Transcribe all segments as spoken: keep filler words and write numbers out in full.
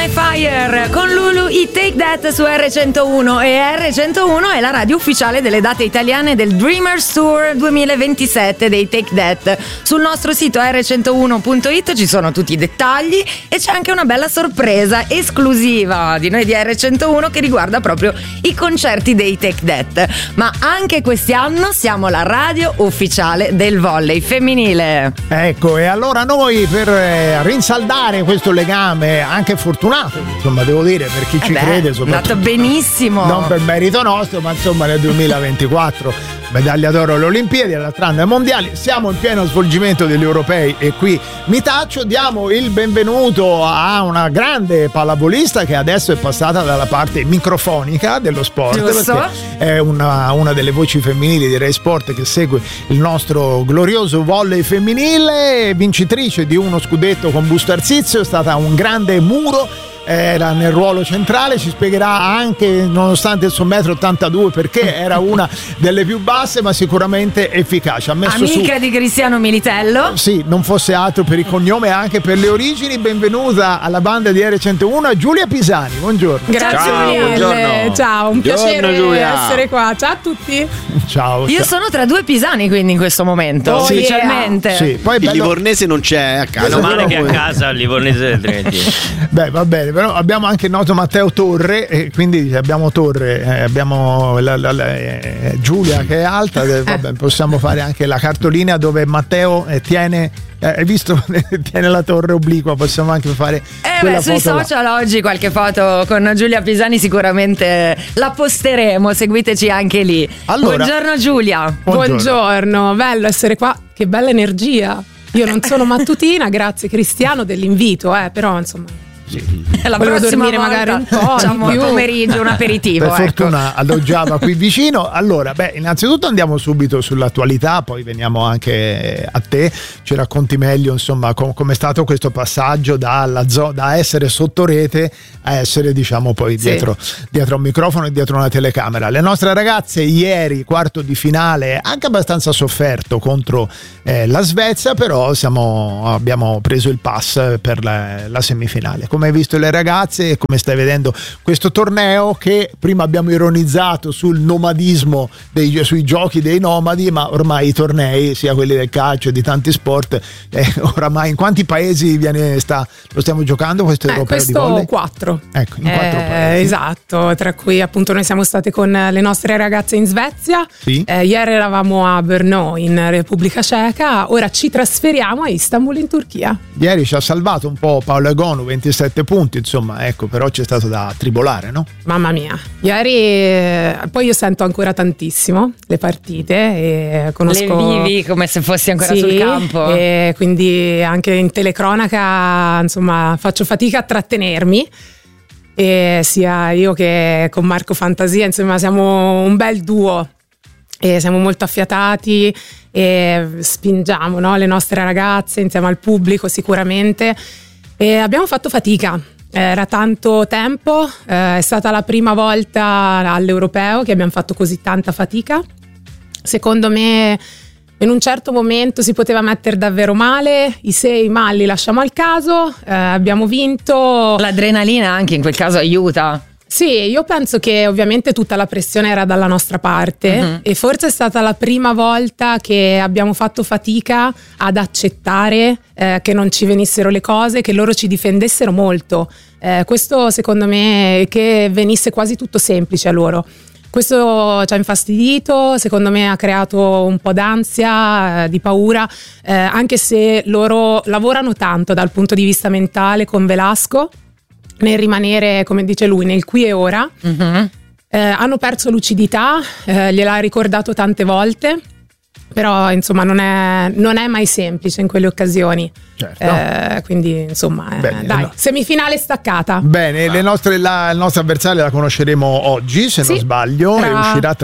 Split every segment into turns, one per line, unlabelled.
My Fire con Lulu, i Take That su R centouno, e R centouno è la radio ufficiale delle date italiane del Dreamers Tour duemilaventisette dei Take That. Sul nostro sito R centouno punto it ci sono tutti i dettagli e c'è anche una bella sorpresa esclusiva di noi di R centouno che riguarda proprio i concerti dei Take That. Ma anche quest'anno siamo la radio ufficiale del volley femminile.
Ecco, e allora noi per eh, rinsaldare questo legame anche fortunato, insomma, devo dire, per chi
eh
ci
beh,
crede,
è
soprattutto
andato benissimo,
non per merito nostro, ma insomma nel duemilaventiquattro medaglia d'oro alle Olimpiadi, all'altro anno ai mondiali, siamo in pieno svolgimento degli europei e qui mi taccio. Diamo il benvenuto a una grande pallavolista che adesso è passata dalla parte microfonica dello sport.
Giusto.
Perché è una, una delle voci femminili di Rai Sport che segue il nostro glorioso volley femminile, vincitrice di uno scudetto con Busto Arsizio, è stata un grande muro, era nel ruolo centrale, ci spiegherà anche, nonostante il suo metro ottantadue, perché era una delle più basse ma sicuramente efficace. Ha messo
amica
su,
di Cristiano Militello,
sì, non fosse altro per il cognome, anche per le origini. Benvenuta alla banda di R centouno Giulia Pisani, buongiorno.
Grazie
Ciao,
mille,
buongiorno.
ciao, un
Buongiorno,
piacere
Giulia.
essere qua, ciao a tutti.
Ciao.
io
ciao.
sono tra due pisani quindi in questo momento,
Oh,
ufficialmente.
Sì, poi è
Il
bello-
livornese non c'è a casa.
Meno male
però
che a
poi-
casa il Livornese del Trentino.
Beh, va bene, però abbiamo anche il noto Matteo Torre, e quindi abbiamo Torre, eh, abbiamo la, la- la- eh, Giulia che è alta, eh, vabbè, possiamo fare anche la cartolina dove Matteo eh, tiene, eh, hai visto, tiene la torre obliqua, possiamo anche fare
Eh
quella
beh, sui
foto là.
social oggi qualche foto con Giulia Pisani sicuramente la posteremo, seguiteci anche lì.
Allora-
Buongiorno Giulia.
Buongiorno.
Buongiorno, bello essere qua, che bella energia. Io non sono mattutina, grazie Cristiano dell'invito, eh, però insomma
La
volevo
prossima
dormire
volta
magari un po' di
facciamo
più.
un pomeriggio, un aperitivo.
Per
ecco.
fortuna alloggiava qui vicino. Allora, beh, innanzitutto andiamo subito sull'attualità, poi veniamo anche a te, ci racconti meglio, insomma, com- com'è stato questo passaggio dalla zo- da essere sotto rete a essere, diciamo, poi
Sì.
dietro, dietro un microfono e dietro una telecamera. Le nostre ragazze ieri, quarto di finale, anche abbastanza sofferto contro eh, la Svezia, però siamo, abbiamo preso il pass per la, la semifinale. Come hai visto le ragazze e come stai vedendo questo torneo, che prima abbiamo ironizzato sul nomadismo dei, sui giochi dei nomadi, ma ormai i tornei, sia quelli del calcio e di tanti sport, eh, oramai in quanti paesi viene, sta, lo stiamo giocando questo
Eh,
europeo di
questo
volley?
quattro.
Ecco, in
Eh,
quattro paesi.
esatto, tra cui appunto noi siamo state con le nostre ragazze in Svezia,
Sì.
eh, ieri eravamo a Brno in Repubblica Ceca, ora ci trasferiamo a Istanbul in Turchia.
Ieri ci ha salvato un po' Paolo Egonu, ventisette punti, insomma, ecco, però c'è stato da tribolare, no?
Mamma mia, ieri eh, poi io sento ancora tantissimo le partite e conosco...
Le vivi come se fossi ancora
Sì,
sul campo.
e quindi anche in telecronaca insomma faccio fatica a trattenermi, e sia io che con Marco Fantasia insomma siamo un bel duo e siamo molto affiatati e spingiamo, no, le nostre ragazze insieme al pubblico sicuramente, e abbiamo fatto fatica. Era tanto tempo, eh, è stata la prima volta all'Europeo che abbiamo fatto così tanta fatica. Secondo me in un certo momento si poteva mettere davvero male, i sei malli lasciamo al caso, eh, abbiamo vinto.
L'adrenalina anche in quel caso aiuta.
Sì, io penso che ovviamente tutta la pressione era dalla nostra parte,
Mhm.
e forse è stata la prima volta che abbiamo fatto fatica ad accettare eh, che non ci venissero le cose, che loro ci difendessero molto. Eh, questo secondo me, che venisse quasi tutto semplice a loro. Questo ci ha infastidito, secondo me ha creato un po' d'ansia, eh, di paura, eh, anche se loro lavorano tanto dal punto di vista mentale con Velasco, nel rimanere, come dice lui, nel qui e ora.
Mhm.
Eh, hanno perso lucidità, eh, gliel'ha ricordato tante volte, però insomma non è, non è mai semplice in quelle occasioni.
Certo.
Eh, quindi insomma, eh,
Bene,
dai,
no.
semifinale staccata.
Bene, le nostre, la, il nostro avversario la conosceremo oggi, se
Sì,
non sbaglio,
tra-
e uscirà tra...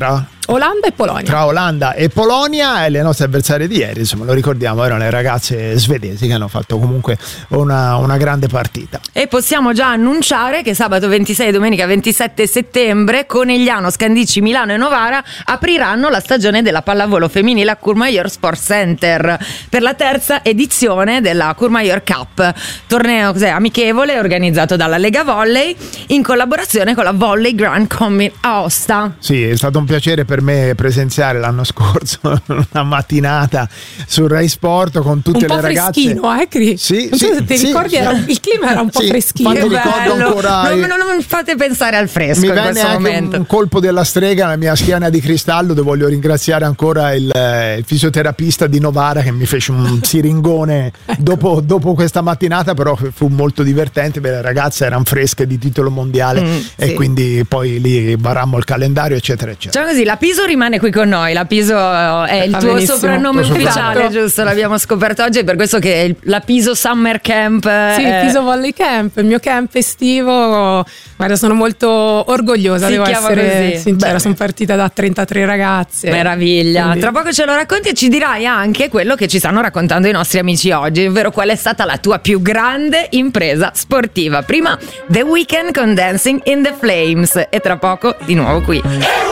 Olanda e Polonia.
Tra Olanda e Polonia, e le nostre avversarie di ieri, insomma, lo ricordiamo, erano le ragazze svedesi che hanno fatto comunque una, una grande partita.
E possiamo già annunciare che sabato ventisei e domenica ventisette settembre Conegliano, Scandicci, Milano e Novara apriranno la stagione della pallavolo femminile a Courmayeur Sports Center per la terza edizione della Courmayeur Cup, torneo cos'è, amichevole organizzato dalla Lega Volley in collaborazione con la Volley Grand Combine Aosta.
Sì, è stato un piacere per me presenziare l'anno scorso una mattinata su Rai Sport con tutte
un
le ragazze.
Un po' freschino, eh Cri?
Sì,
non so
sì,
se ti
sì,
ricordi,
sì.
Era, il clima era un po'
sì,
freschino.
Che ricordo ancora.
Non, non, non fate pensare al fresco.
Mi
in
venne
questo
anche
momento.
un colpo della strega nella mia schiena di cristallo, dove voglio ringraziare ancora il, eh, il fisioterapista di Novara che mi fece un siringone dopo, dopo questa mattinata, però fu molto divertente perché le ragazze erano fresche di titolo mondiale mm, e sì. Quindi poi lì barammo il calendario eccetera eccetera.
Cioè così, la Piso rimane qui con noi, la Piso è il
Va
tuo
benissimo.
soprannome
Tuo
ufficiale,
soprannome.
giusto? L'abbiamo scoperto oggi, è per questo che il, la Piso Summer Camp
Sì,
è...
il Piso Volley Camp, il mio camp estivo. Guarda, sono molto orgogliosa,
Si
devo
chiama
essere
così.
sincera.
Bene.
Sono partita da trentatré ragazze.
Meraviglia.
Quindi...
Tra poco ce lo racconti e ci dirai anche quello che ci stanno raccontando i nostri amici oggi, ovvero qual è stata la tua più grande impresa sportiva. Prima The Weeknd con Dancing in the Flames e tra poco di nuovo qui.